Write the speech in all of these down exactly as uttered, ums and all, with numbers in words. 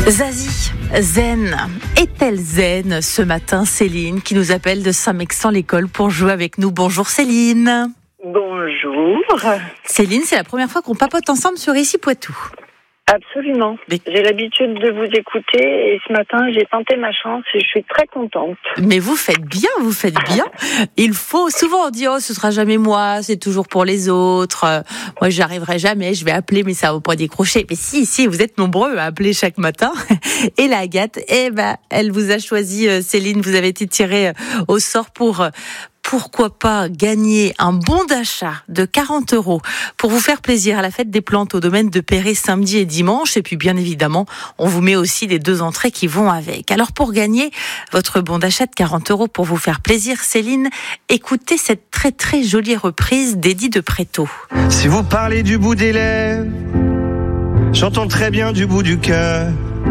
Zazie, zen. Est-elle zen ce matin, Céline, qui nous appelle de Saint-Mexant-l'École pour jouer avec nous. Bonjour Céline. Bonjour. Céline, c'est la première fois qu'on papote ensemble sur Ici Poitou. Absolument. Mais... J'ai l'habitude de vous écouter et ce matin, j'ai tenté ma chance et je suis très contente. Mais vous faites bien, vous faites bien. Il faut, souvent on dit, oh, ce sera jamais moi, c'est toujours pour les autres. Euh, moi, j'y arriverai jamais, je vais appeler, mais ça va pas décrocher. Mais si, si, vous êtes nombreux à appeler chaque matin. Et la Agathe, eh ben, elle vous a choisi, euh, Céline, vous avez été tirée euh, au sort pour... Euh, Pourquoi pas gagner un bon d'achat de quarante euros pour vous faire plaisir à la fête des plantes au domaine de Perret samedi et dimanche. Et puis bien évidemment, on vous met aussi les deux entrées qui vont avec. Alors pour gagner votre bon d'achat de quarante euros pour vous faire plaisir, Céline, écoutez cette très très jolie reprise d'Eddie de Préto. Si vous parlez du bout des lèvres, j'entends très bien du bout du cœur.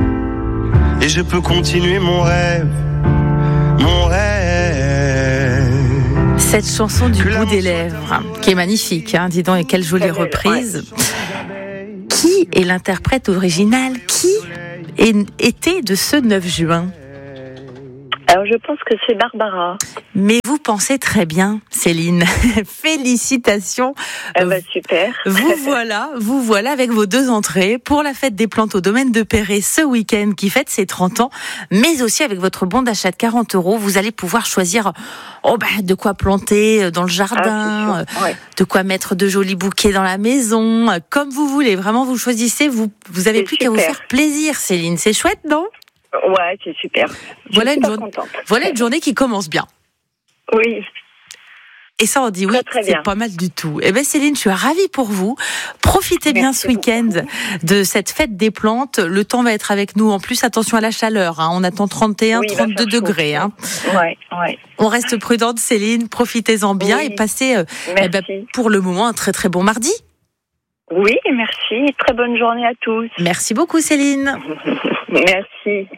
Et je peux continuer mon rêve, mon rêve. Cette chanson du bout des lèvres, qui est magnifique, hein, dis donc, et quelle jolie reprise. Qui est l'interprète original? Qui est, était de ce neuf juin? Alors je pense que c'est Barbara. Mais vous pensez très bien, Céline. Félicitations. Ah bah super. Vous voilà, vous voilà avec vos deux entrées pour la fête des plantes au domaine de Perret ce week-end qui fête ses trente ans, mais aussi avec votre bon d'achat de quarante euros, vous allez pouvoir choisir oh bah, de quoi planter dans le jardin, ah, ouais. de quoi mettre de jolis bouquets dans la maison, comme vous voulez. Vraiment, vous choisissez, vous, vous avez c'est plus super. qu'à vous faire plaisir, Céline. C'est chouette, non? Ouais, c'est super. Voilà une, super journée, voilà une journée qui commence bien. Oui. Et ça, on dit oui, très, très c'est bien. pas mal du tout. Eh bien, Céline, je suis ravie pour vous. Profitez bien Merci ce week-end beaucoup. De cette fête des plantes. Le temps va être avec nous. En plus, attention à la chaleur. Hein. On attend trente et un, oui, trente-deux degrés. Hein. Ouais, ouais. On reste prudente, Céline. Profitez-en bien oui. et passez, euh, eh ben, pour le moment, un très très bon mardi. Oui, merci. Très bonne journée à tous. Merci beaucoup, Céline. Merci.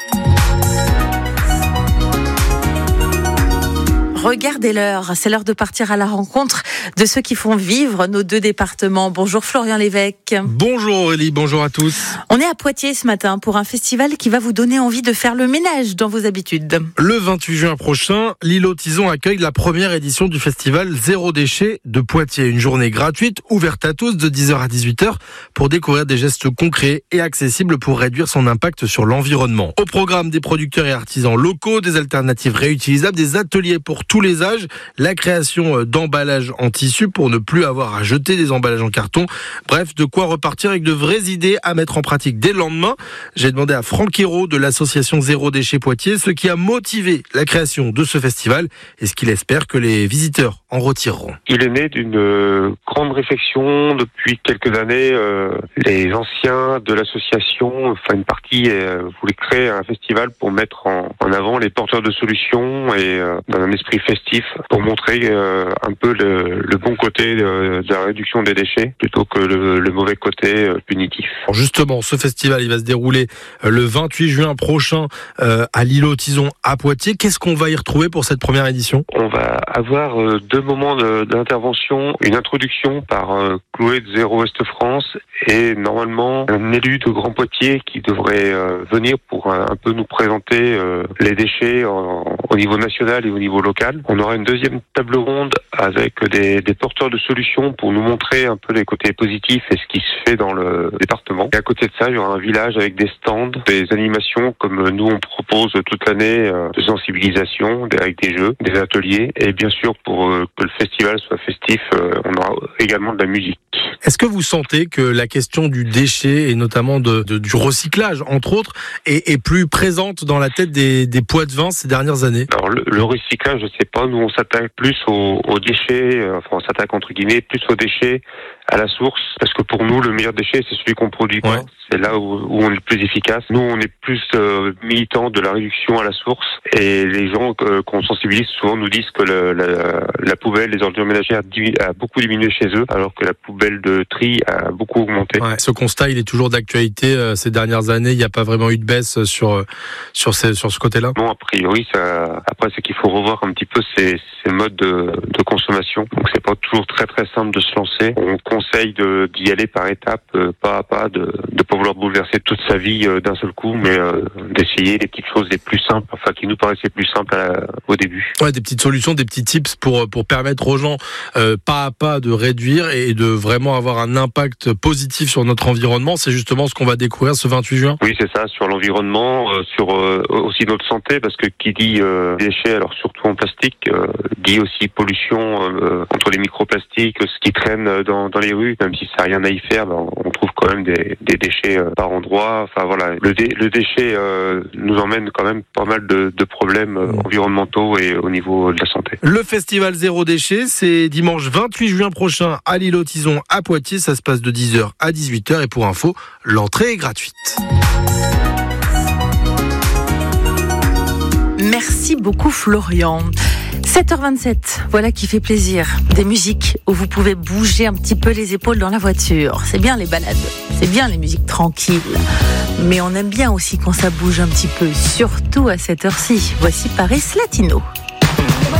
Regardez l'heure, c'est l'heure de partir à la rencontre de ceux qui font vivre nos deux départements. Bonjour Florian Lévesque. Bonjour Aurélie, bonjour à tous. On est à Poitiers ce matin pour un festival qui va vous donner envie de faire le ménage dans vos habitudes. Le vingt-huit juin prochain, l'îlot Tison accueille la première édition du festival Zéro Déchet de Poitiers. Une journée gratuite, ouverte à tous de dix heures à dix-huit heures pour découvrir des gestes concrets et accessibles pour réduire son impact sur l'environnement. Au programme, des producteurs et artisans locaux, des alternatives réutilisables, des ateliers pour tous les âges, la création d'emballages en tissu pour ne plus avoir à jeter des emballages en carton. Bref, de quoi repartir avec de vraies idées à mettre en pratique dès le lendemain. J'ai demandé à Franck Hérault de l'association Zéro Déchet Poitiers ce qui a motivé la création de ce festival et ce qu'il espère que les visiteurs en retireront. Il est né d'une euh, grande réflexion depuis quelques années. Euh, les anciens de l'association, enfin une partie, euh, voulaient créer un festival pour mettre en, en avant les porteurs de solutions et euh, dans un esprit festif pour montrer euh, un peu le, le bon côté de, de la réduction des déchets plutôt que le, le mauvais côté euh, punitif. Alors justement, ce festival il va se dérouler euh, le vingt-huit juin prochain euh, à l'îlot Tison à Poitiers. Qu'est-ce qu'on va y retrouver pour cette première édition? On va avoir euh, deux moments de, d'intervention, une introduction par euh, Chloé de Zéro Est France et normalement un élu de Grand Poitiers qui devrait euh, venir pour un, un peu nous présenter euh, les déchets en, au niveau national et au niveau local. On aura une deuxième table ronde avec des, des porteurs de solutions pour nous montrer un peu les côtés positifs et ce qui se fait dans le département. Et à côté de ça, il y aura un village avec des stands, des animations comme nous on propose toute l'année euh, de sensibilisation, avec des jeux, des ateliers et bien sûr pour euh, que le festival soit festif, euh, on aura également de la musique. Est-ce que vous sentez que la question du déchet et notamment de, de, du recyclage, entre autres, est, est plus présente dans la tête des, des Poitevins ces dernières années? Alors le, le recyclage, je sais pas, nous on s'attaque plus aux, aux déchets, euh, enfin on s'attaque entre guillemets plus aux déchets à la source, parce que pour nous le meilleur déchet c'est celui qu'on produit pas. Ouais. C'est là où, où on est le plus efficace. Nous on est plus euh, militants de la réduction à la source et les gens euh, qu'on sensibilise souvent nous disent que le, la, la poubelle, les ordures ménagères a, a beaucoup diminué chez eux, alors que la poubelle de tri a beaucoup augmenté. Ouais, ce constat il est toujours d'actualité euh, ces dernières années. Il n'y a pas vraiment eu de baisse sur sur ces, sur ce côté-là. Non, a priori ça. Après c'est qu'il faut revoir un petit peu ces, ces modes de, de consommation. Donc c'est pas toujours très très simple de se lancer. On conseille de, d'y aller par étapes, euh, pas à pas, de ne pas vouloir bouleverser toute sa vie euh, d'un seul coup, mais euh, d'essayer les petites choses les plus simples, enfin qui nous paraissaient plus simples à, au début. Ouais, des petites solutions, des petits tips pour pour permettre aux gens euh, pas à pas de réduire et de vraiment avoir un impact positif sur notre environnement. C'est justement ce qu'on va découvrir ce vingt-huit juin. Oui, c'est ça, sur l'environnement, euh, sur euh, aussi notre santé, parce que qui dit euh, déchets, alors surtout en plastique, euh, dit aussi pollution euh, entre les microplastiques, ce qui traîne dans, dans les rues, même si ça n'a rien à y faire, ben, on trouve quand même des, des déchets euh, par endroit. Enfin voilà, le, dé, le déchet euh, nous emmène quand même pas mal de, de problèmes euh, environnementaux et au niveau de la santé. Le festival Zéro Déchet, c'est dimanche vingt-huit juin prochain à l'île aux Tisons à Poitiers. Ça se passe de dix heures à dix-huit heures et pour info, l'entrée est gratuite. Merci beaucoup Florian. sept heures vingt-sept, voilà qui fait plaisir. Des musiques où vous pouvez bouger un petit peu les épaules dans la voiture. C'est bien les balades, c'est bien les musiques tranquilles. Mais on aime bien aussi quand ça bouge un petit peu, surtout à cette heure-ci. Voici Paris Latino.